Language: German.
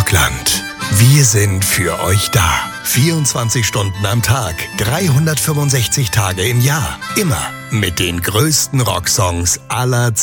Rockland. Wir sind für euch da. 24 Stunden am Tag, 365 Tage im Jahr. Immer mit den größten Rocksongs aller Zeiten.